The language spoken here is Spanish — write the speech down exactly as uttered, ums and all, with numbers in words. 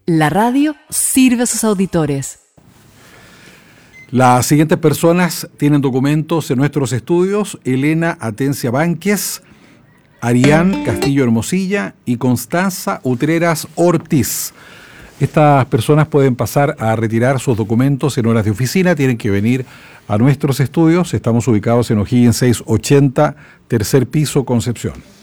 La radio sirve a sus auditores. Las siguientes personas tienen documentos en nuestros estudios: Elena Atencia Bánquez, Arián Castillo Hermosilla y Constanza Utreras Ortiz. Estas personas pueden pasar a retirar sus documentos en horas de oficina, tienen que venir a nuestros estudios. Estamos ubicados en O'Higgins seiscientos ochenta, tercer piso, Concepción.